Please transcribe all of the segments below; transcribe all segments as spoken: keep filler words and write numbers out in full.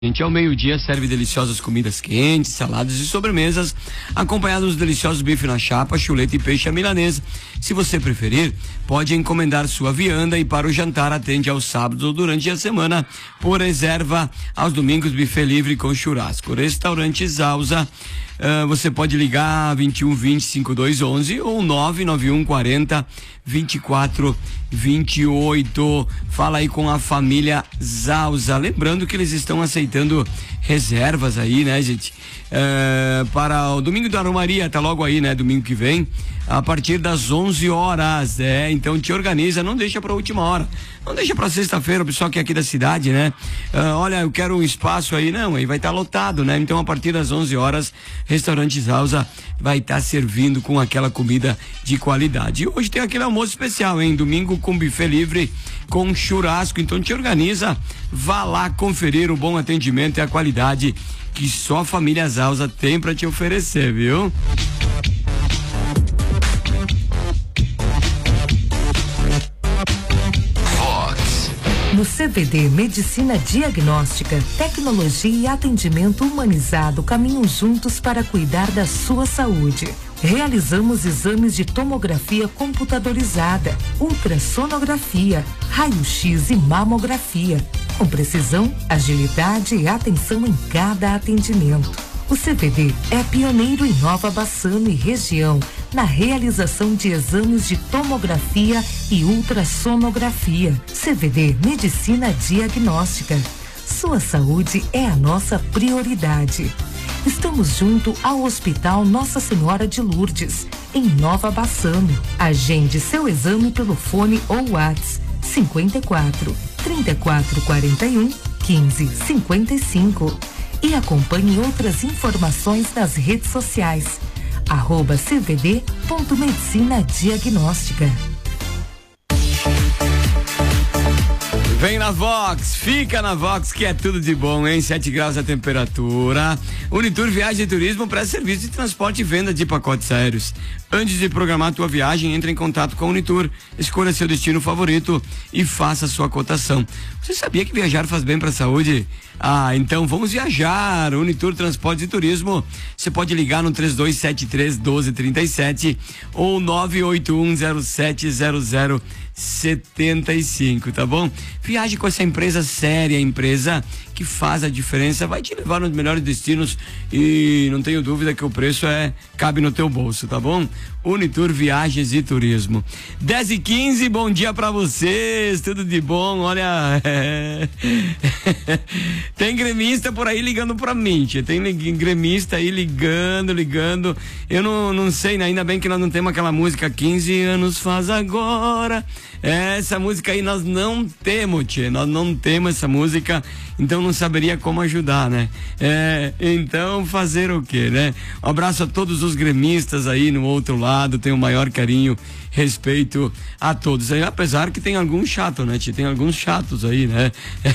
Ao meio-dia serve deliciosas comidas quentes, saladas e sobremesas, acompanhados dos deliciosos bife na chapa, chuleta e peixe à milanesa. Se você preferir, pode encomendar sua vianda e para o jantar atende aos sábados ou durante a semana, por reserva aos domingos buffet livre com churrasco. Restaurante Zausa, uh, você pode ligar vinte e um, vinte, cinquenta e dois, onze ou nove nove um, quarenta, vinte e quatro, vinte e oito. Fala aí com a família Zausa. Lembrando que eles estão aceitando reservas aí, né, gente? Uh, para o domingo da Romaria, tá logo aí, né? Domingo que vem, a partir das onze horas, é, então te organiza, não deixa pra última hora, não deixa pra sexta-feira, o pessoal que é aqui da cidade, né? Uh, olha, eu quero um espaço aí, não, aí vai estar tá lotado, né? Então a partir das onze horas, Restaurante Zausa vai estar tá servindo com aquela comida de qualidade. E hoje tem aquele almoço especial, hein? Domingo com buffet livre, com churrasco, então te organiza, vá lá conferir o bom atendimento e a qualidade que só a família Zausa tem pra te oferecer, viu? No C V D Medicina Diagnóstica, tecnologia e atendimento humanizado caminham juntos para cuidar da sua saúde. Realizamos exames de tomografia computadorizada, ultrassonografia, raio-x e mamografia, com precisão, agilidade e atenção em cada atendimento. O C V D é pioneiro em Nova Bassano e região na realização de exames de tomografia e ultrassonografia. C V D Medicina Diagnóstica. Sua saúde é a nossa prioridade. Estamos junto ao Hospital Nossa Senhora de Lourdes, em Nova Bassano. Agende seu exame pelo fone ou WhatsApp cinquenta e quatro, trinta e quatro, quarenta e um, quinze, cinquenta e cinco. E acompanhe outras informações nas redes sociais. Arroba cvd.medicina diagnóstica. Vem na Vox, fica na Vox que é tudo de bom, hein? sete graus a temperatura. Unitur Viagem e Turismo presta serviço de transporte e venda de pacotes aéreos. Antes de programar tua viagem, entre em contato com a Unitur, escolha seu destino favorito e faça sua cotação. Você sabia que viajar faz bem para a saúde? Ah, então vamos viajar. Unitur Transportes e Turismo. Você pode ligar no três dois sete três, um dois três sete ou nove oito um zero sete zero zero setenta e cinco, tá bom? Viaje com essa empresa séria, empresa que faz a diferença, vai te levar nos melhores destinos e não tenho dúvida que o preço é cabe no teu bolso, tá bom? Unitur Viagens e Turismo. dez e quinze, bom dia pra vocês, tudo de bom, olha, é... tem gremista por aí ligando pra mim, tia. Tem gremista aí ligando, ligando, eu não, não sei, ainda bem que nós não temos aquela música quinze anos faz agora, essa música aí nós não temos, tia, nós não temos essa música, então não saberia como ajudar, né? É, então fazer o quê, né? Um abraço a todos os gremistas aí no outro lado, tenho o maior carinho, respeito a todos aí, apesar que tem alguns chatos, né? Tem alguns chatos aí, né?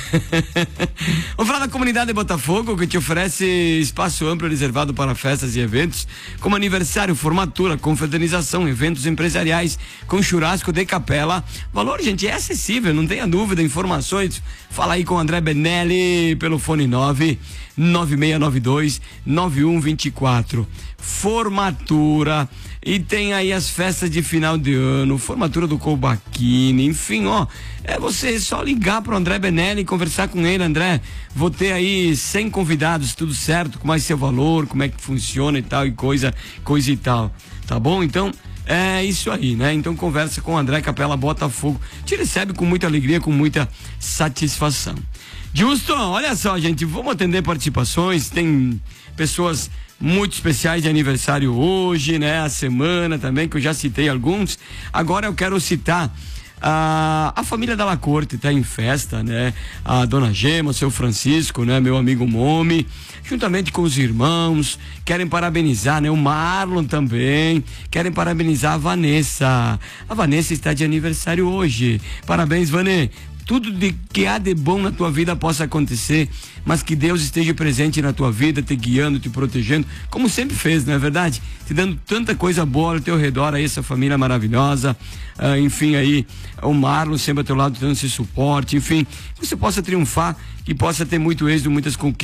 Vamos falar da comunidade de Botafogo, que te oferece espaço amplo reservado para festas e eventos, como aniversário, formatura, confraternização, eventos empresariais, com churrasco de capela. Valor, gente, é acessível, não tenha dúvida. Informações, fala aí com o André Benelli pelo fone nove nove seis nove dois nove um dois quatro. Formatura, e tem aí as festas de final de ano, formatura do Colbaquini, enfim, ó, é você só ligar pro André Benelli e conversar com ele. André, vou ter aí cem convidados, tudo certo, com mais seu valor, como é que funciona e tal, e coisa, coisa e tal, tá bom? Então, é isso aí, né? Então conversa com o André Capela Botafogo, te recebe com muita alegria, com muita satisfação. Justo, olha só, gente, vamos atender participações, tem pessoas muito especiais de aniversário hoje, né? A semana também, que eu já citei alguns. Agora eu quero citar a, a família Dalla Corte, tá em festa, né? A dona Gema, o seu Francisco, né? Meu amigo Momi, juntamente com os irmãos, querem parabenizar, né? O Marlon também, querem parabenizar a Vanessa. A Vanessa está de aniversário hoje. Parabéns, Vanê. tudo de que há de bom na tua vida possa acontecer, mas que Deus esteja presente na tua vida, te guiando, te protegendo, como sempre fez, não é verdade? Te dando tanta coisa boa ao teu redor, aí essa família maravilhosa, uh, enfim, aí o Marlon sempre ao teu lado dando esse suporte, enfim, que você possa triunfar, que possa ter muito êxito, muitas conquistas